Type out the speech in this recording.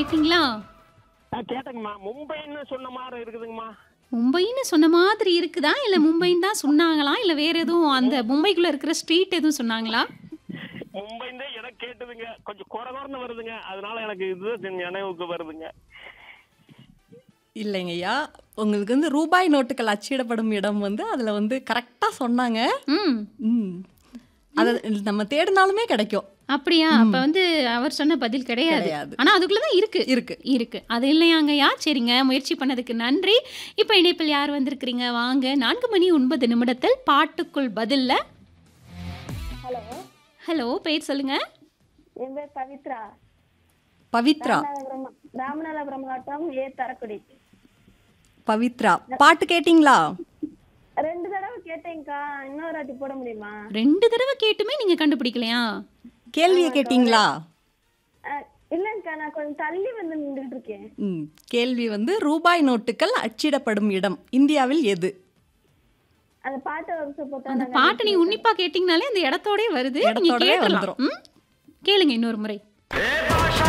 கேட்டீங்களா? கேட்டேங்கம்மா. மும்பைன்னு சொன்ன மாதிரி இருக்குதுங்கம்மா. மும்பைன்னு சொன்ன மாதிரி இருக்குதா? இல்ல மும்பைன்னு தான் சொன்னாங்களா? இல்ல வேற எதுவும் அந்த மும்பைக்குள்ள இருக்கிற ஸ்ட்ரீட் எதுவும் சொன்னாங்களா? மும்பைன்னு தான் எனக்கு கேட்டதுங்க. கொஞ்சம் குறகுறன்னு வருதுங்க. அதனால எனக்கு இது நினைவுக்கு வருதுங்க. இல்லைங்கய்யா. உங்களுக்கு வந்து ரூபாய் நோட்டுகள் அச்சிடப்படும் இடம் வந்து அதுல வந்து கரெக்டா சொன்னாங்க. ம். ம். அத நம்ம தேடினாலுமே கிடைக்கும். அப்படியா? அப்ப வந்து அவர் சொன்ன பதில் கிடையாது. கிடையாது. ஆனா அதுக்குள்ள தான் இருக்கு. இருக்கு. இருக்கு. அது இல்லையாங்கய்யா? சரிங்க. முயற்சி பண்ணதுக்கு நன்றி. இப்ப இணைப்பில் யார் வந்திருக்கிறீங்க? வாங்க. 4 மணி 9 நிமிடத்தில் பாட்டுக்குள் பதில்ல. ஹலோ, ஹலோ, பேர் சொல்லுங்க. என் பேர் பவித்ரா. பவித்ரா. ராமநாதபுரம் மாவட்டம் ஏ தரக்குடி. பவித்ரா. பாட்டு கேட்டிங்களா? 2 தடவை கேட்டேங்க்கா. இன்னொரு வாட்டி போட முடியுமா? 2 தடவை கேட்டுமே நீங்க கண்டுபிடிக்கலையா? கேள்வியை கேட்டிங்களா? இல்லைங்கக்கா, நான் கொஞ்சம் தள்ளி வந்து நின்றுட்டு இருக்கேன். ம். கேள்வி வந்து ரூபாய் நோட்டுகள் அச்சிடப்படும் இடம் இந்தியாவில் எது? அந்த பாட்டை ஒரு நிமிஷம் போட்டா அந்த நான் பாட்டு நீங்க உன்னிப்பா கேட்டீங்கனாலே அந்த இடத்தோடயே வருது. நீங்க இடத்தோடவே கேட்கலாம். வந்துரும். ம்? கேளுங்க இன்னொரு முறை. ஏ